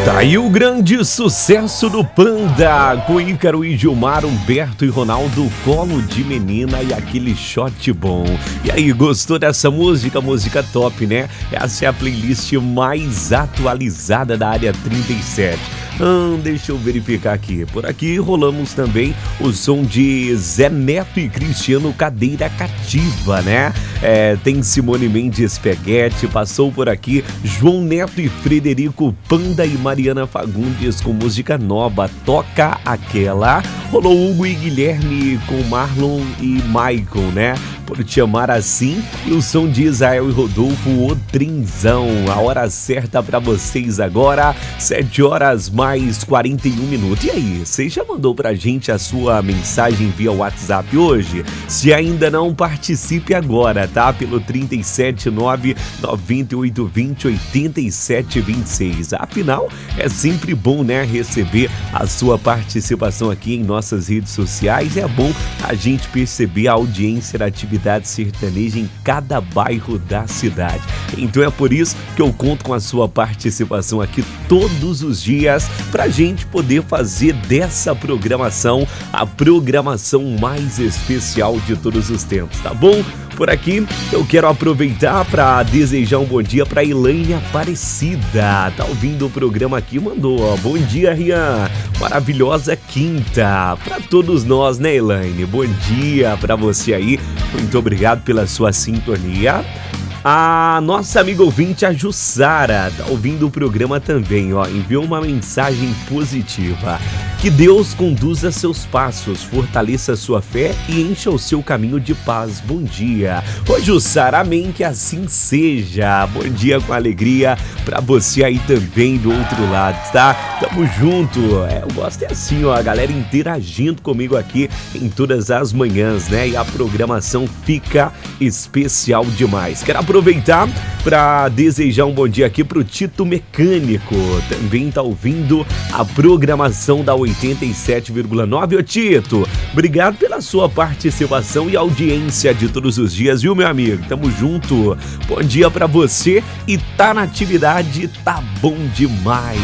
Tá aí o grande sucesso do Panda, com Ícaro e Gilmar, Humberto e Ronaldo, Colo de Menina e aquele shot bom. E aí, gostou dessa música? Música top, né? Essa é a playlist mais atualizada da área 37. Deixa eu verificar aqui. Por aqui rolamos também o som de Zé Neto e Cristiano, Cadeira Cativa, né? Tem Simone Mendes Peguete, passou por aqui João Neto e Frederico, Panda e Mariana Fagundes com música nova, Toca Aquela. Rolou Hugo e Guilherme com Marlon e Michael, né? Por Te Amar Assim, e o som de Israel e Rodolfo, O Trinzão. A hora certa pra vocês agora, 7h mais 41. E aí, você já mandou pra gente a sua mensagem via WhatsApp hoje? Se ainda não, participe agora, tá? Pelo 379-9820-8726. Afinal, é sempre bom, né, receber a sua participação aqui em nossas redes sociais. É bom a gente perceber a audiência da atividade sertaneja em cada bairro da cidade. Então é por isso que eu conto com a sua participação aqui todos os dias pra gente poder fazer dessa programação a programação mais especial de todos os tempos, tá bom? Por aqui eu quero aproveitar para desejar um bom dia para Elaine Aparecida. Tá ouvindo o programa aqui, mandou, ó. Bom dia, Rian. Maravilhosa quinta para todos nós, né, Elaine? Bom dia para você aí. Muito obrigado pela sua sintonia. A nossa amiga ouvinte, a Jussara, tá ouvindo o programa também, ó. Enviou uma mensagem positiva. Que Deus conduza seus passos, fortaleça sua fé e encha o seu caminho de paz. Bom dia. Ô, Jussara, amém, que assim seja. Bom dia com alegria pra você aí também do outro lado, tá? Tamo junto. Eu gosto assim, ó, a galera interagindo comigo aqui em todas as manhãs, né? E a programação fica especial demais. Quero aproveitar para desejar um bom dia aqui pro Tito Mecânico. Também tá ouvindo a programação da 87,9. Ô Tito, obrigado pela sua participação e audiência de todos os dias, viu, meu amigo? Tamo junto. Bom dia pra você e tá na atividade, tá bom demais.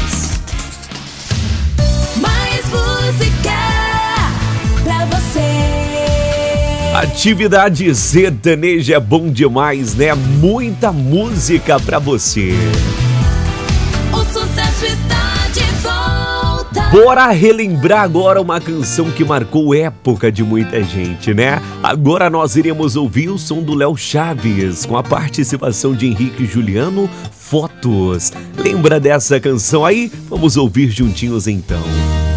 Mais música pra você. Atividade sertaneja é bom demais, né? Muita música pra você. O sucesso está de volta. Bora relembrar agora uma canção que marcou época de muita gente, né? Agora nós iremos ouvir o som do Léo Chaves, com a participação de Henrique e Juliano, Fotos. Lembra dessa canção aí? Vamos ouvir juntinhos então.